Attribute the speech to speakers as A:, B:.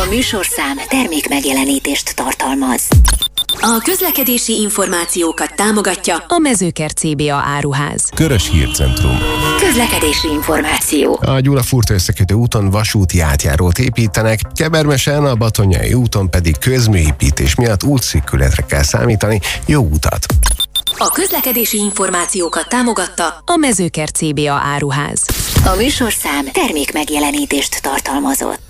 A: műsorszám termék megjelenítést tartalmaz.
B: A közlekedési információkat támogatja
C: a Mezőkert CBA áruház.
D: Körös Hírcentrum.
A: Közlekedési információ.
D: A Gyula-Furta összekötő úton vasúti átjárót építenek, Kebermesen, a Batonyai úton pedig közműépítés miatt útszűkületre kell számítani. Jó utat!
B: A közlekedési információkat támogatta
C: a Mezőkert CBA áruház.
A: A műsorszám termék megjelenítést tartalmazott.